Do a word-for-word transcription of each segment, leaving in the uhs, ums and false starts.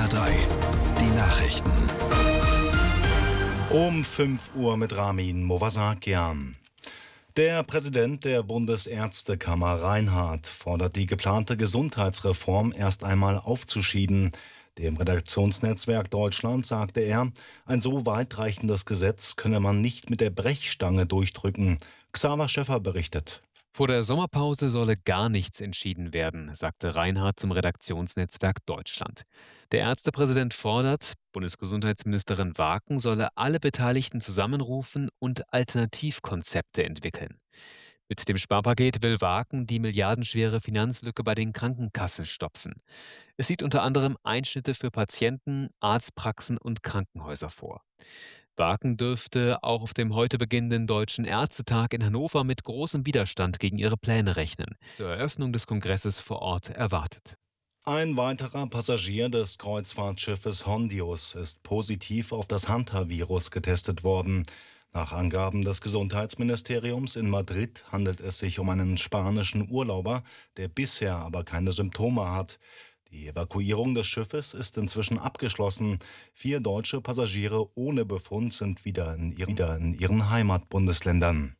R drei, die Nachrichten. Um fünf Uhr mit Ramin Movasakian. Der Präsident der Bundesärztekammer Reinhardt fordert die geplante Gesundheitsreform erst einmal aufzuschieben. Dem Redaktionsnetzwerk Deutschland sagte er, ein so weitreichendes Gesetz könne man nicht mit der Brechstange durchdrücken. Xaver Schäffer berichtet. Vor der Sommerpause solle gar nichts entschieden werden, sagte Reinhardt zum Redaktionsnetzwerk Deutschland. Der Ärztepräsident fordert, Bundesgesundheitsministerin Waken solle alle Beteiligten zusammenrufen und Alternativkonzepte entwickeln. Mit dem Sparpaket will Waken die milliardenschwere Finanzlücke bei den Krankenkassen stopfen. Es sieht unter anderem Einschnitte für Patienten, Arztpraxen und Krankenhäuser vor. Waken dürfte auch auf dem heute beginnenden Deutschen Ärztetag in Hannover mit großem Widerstand gegen ihre Pläne rechnen. Zur Eröffnung des Kongresses vor Ort erwartet. Ein weiterer Passagier des Kreuzfahrtschiffes Hondius ist positiv auf das Hantavirus getestet worden. Nach Angaben des Gesundheitsministeriums in Madrid handelt es sich um einen spanischen Urlauber, der bisher aber keine Symptome hat. Die Evakuierung des Schiffes ist inzwischen abgeschlossen. Vier deutsche Passagiere ohne Befund sind wieder in ihren, wieder in ihren Heimatbundesländern.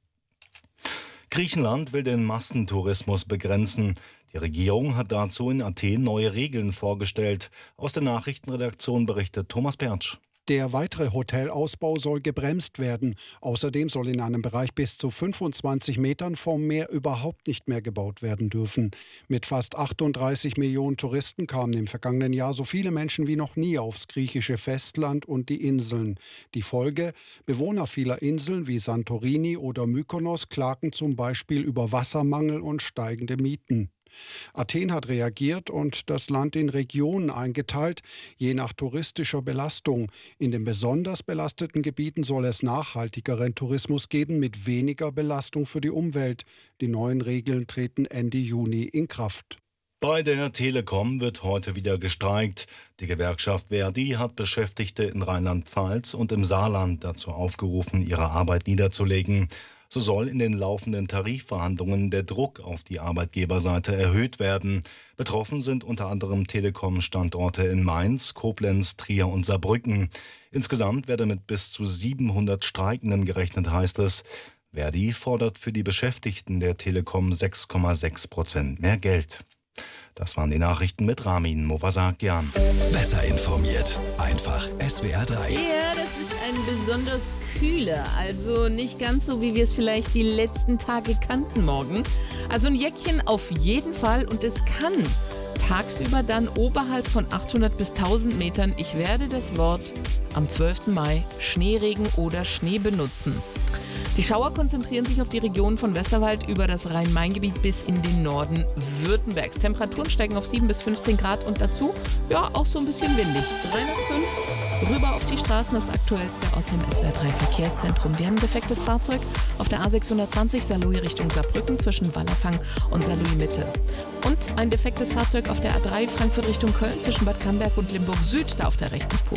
Griechenland will den Massentourismus begrenzen. Die Regierung hat dazu in Athen neue Regeln vorgestellt. Aus der Nachrichtenredaktion berichtet Thomas Pertsch. Der weitere Hotelausbau soll gebremst werden. Außerdem soll in einem Bereich bis zu fünfundzwanzig Metern vom Meer überhaupt nicht mehr gebaut werden dürfen. Mit fast achtunddreißig Millionen Touristen kamen im vergangenen Jahr so viele Menschen wie noch nie aufs griechische Festland und die Inseln. Die Folge: Bewohner vieler Inseln wie Santorini oder Mykonos klagen zum Beispiel über Wassermangel und steigende Mieten. Athen hat reagiert und das Land in Regionen eingeteilt, je nach touristischer Belastung. In den besonders belasteten Gebieten soll es nachhaltigeren Tourismus geben mit weniger Belastung für die Umwelt. Die neuen Regeln treten Ende Juni in Kraft. Bei der Telekom wird heute wieder gestreikt. Die Gewerkschaft Verdi hat Beschäftigte in Rheinland-Pfalz und im Saarland dazu aufgerufen, ihre Arbeit niederzulegen. So soll in den laufenden Tarifverhandlungen der Druck auf die Arbeitgeberseite erhöht werden. Betroffen sind unter anderem Telekom-Standorte in Mainz, Koblenz, Trier und Saarbrücken. Insgesamt werde mit bis zu siebenhundert Streikenden gerechnet, heißt es. Verdi fordert für die Beschäftigten der Telekom sechs Komma sechs Prozent mehr Geld. Das waren die Nachrichten mit Ramin Movasakian. Besser informiert, einfach S W R drei. Ja, das ist ein besonders kühler, also nicht ganz so, wie wir es vielleicht die letzten Tage kannten morgen. Also ein Jäckchen auf jeden Fall und es kann tagsüber dann oberhalb von achthundert bis tausend Metern, ich werde das Wort am zwölften Mai, Schneeregen oder Schnee benutzen. Die Schauer konzentrieren sich auf die Region von Westerwald über das Rhein-Main-Gebiet bis in den Norden Württembergs. Temperaturen steigen auf sieben bis fünfzehn Grad und dazu, ja, auch so ein bisschen windig. drei nach fünf, rüber auf die Straßen, das Aktuellste aus dem S W R drei Verkehrszentrum. Wir haben ein defektes Fahrzeug auf der A sechshundertzwanzig Saarlouis Richtung Saarbrücken zwischen Wallerfang und Saarlouis Mitte. Und ein defektes Fahrzeug auf der A drei Frankfurt Richtung Köln zwischen Bad Camberg und Limburg Süd, da auf der rechten Spur.